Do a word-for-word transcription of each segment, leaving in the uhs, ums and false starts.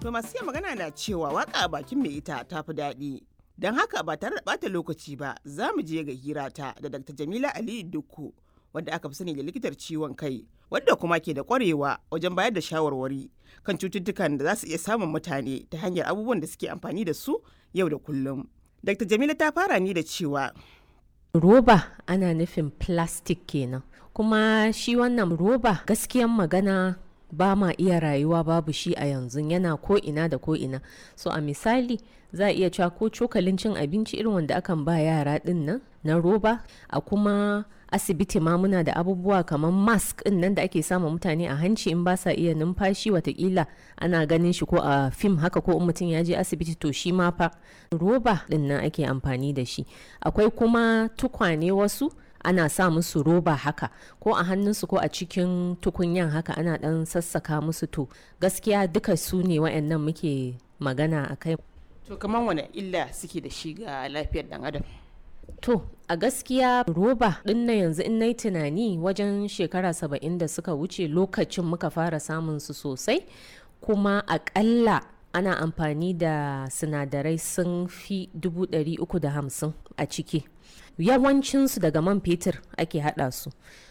To masu iya magana na cewa waka a bakin mai ita ta fi daɗi. Don haka ba tare da ɓata lokaci ba za mu je ga hirata da Dakta Jamila Aliyu Dukku wadda aka fi sani da likitar ciwon kai wadda kuma ke da ƙwarewa wajen bayar da shawarwari kan cututtukan da za su iya samun mutane ta hanyar abubuwan da suke amfani da su yau da kullum. Dakta Jamila ta fara ni da cewa roba ana nufin plastic kenan, kuma shi wannan roba gaskiyan magana ba ma iya rayuwa babu shi a yanzu, yana ko ina da ko ina. So a misali za a iya cewa ko cokalin cin abinci irin wanda akan ba yara din nan na roba, a kuma asibiti ma muna da abubuwa kamar mask din nan da ake sama mutane a hanci in ba sa iya numfashi, watakila ana ganin shi ko a fim haka, ko in mutum ya je asibiti to shi ma fa roba din nan ake amfani da shi. Akwai kuma tukwane wasu ana sa musu roba haka, ko a hannunsu ko a cikin tukunyan haka ana dan sassaka musu. To gaskiya duka su ne wa'annan muke magana a kai. to kamar wane illa suke da shi ga lafiyar dan adam? To a gaskiya roba din na yanzu in na yi tunani wajen shekara saba'in da suka wuce lokacin muka fara samun su sosai, kuma akalla ana amfani da sinadarai sun fi dubu ɗari uku da hamsin a ciki. Yawancinsu daga man fetur ake haɗa su,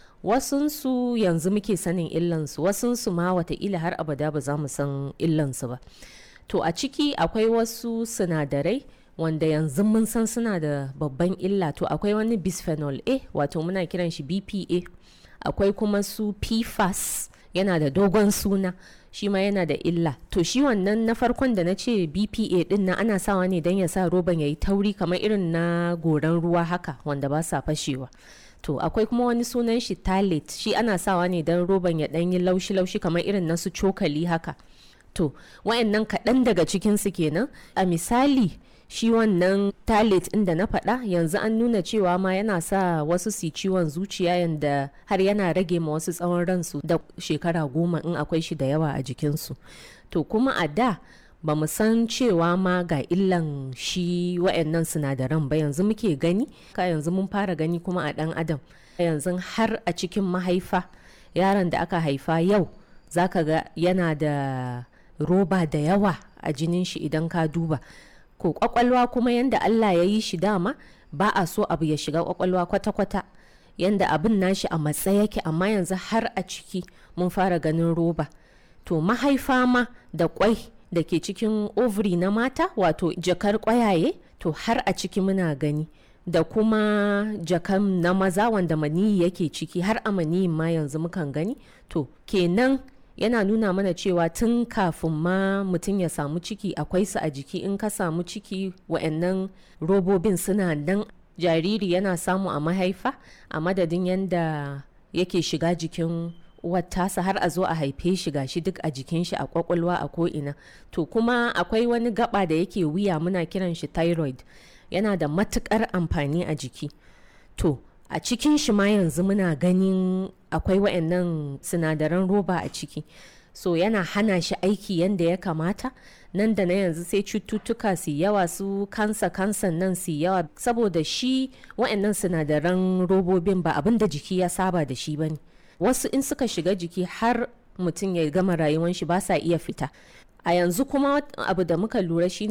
wasunsu yanzu muke sanin illansu, wasunsu ma wataƙila har abada ba za mu san illansu ba. To a ciki akwai wasu sinadarai wanda yanzu mun san suna da babban illa. To akwai wani bisphenol A, wato muna kiran shi B P A, akwai kuma su P F A S, yana da dogon suna, shi ma yana da illa. To shi wannan na farkon da na ce B P A din nan ana sawa ne don ya sa roban ya yi tauri kamar irin na goran ruwa haka wanda ba sa fashewa. To akwai kuma wani sunan shi Talate, shi ana sawa ne don roban ya ɗan yi laushi-laushi kamar irin na su cokali haka. To wa'annan kaɗan daga cikinsu kenan. A misali shi wannan Talate inda na faɗa yanzu an nuna cewa ma yana sa wasu su ciwon zuciya, yanda har yana rage ma wasu tsawon ransu da shekara goma in akwai shi da yawa a jikinsu. To kuma a da ba mu san cewa ma ga illan shi wa'annan sinadaran ba, yanzu muke gani, ka yanzu mun fara gani kuma a ɗan adam. Yanzu har a cikin mahaifa yaron da aka haifa yau zaka ga yana da roba da yawa a jinin shi idan ka duba. Ko kwakwalwa kuma yanda Allah ya yi shi dama ba a so abu ya shiga kwakwalwa kwata-kwata, yanda abin nashi a matsa yake, amma yanzu har a ciki mun fara ganin roba. To mahaifa ma da kwai da ke cikin ovary na mata, wato jakar kwayaye, to har a ciki muna gani, da kuma jakan na maza wanda maniyi yake ciki, har a maniyin ma yanzu mukan gani. To kenan yana nuna mana cewa tun kafin ma mutum ya samu ciki akwai su a jiki. In ka samu ciki wa'annan robobin suna nan, jariri yana samu a mahaifa a madadin yanda yake shiga jikin uwar tasa har a zo a haife shi gashi duk a jikin shi, a kwakwalwa, a ko'ina. To kuma akwai wani gaba da yake wuya muna kiran shi thyroid, yana da matukar amfani a jiki. To a cikin shi ma yanzu muna ganin akwai wa'annan sinadaran roba a ciki, so yana hana shi aiki yanda ya kamata. Nan da na yanzu sai cututtuka su yawa, su kansa kansan nan su yawa, saboda shi wa'annan sinadaran robobin ba abin da jiki ya saba da shi bane. Wasu in suka shiga jiki har mutum ya gama rayuwan shi ba sa iya fita. A yanzu kuma abu da muka lura shi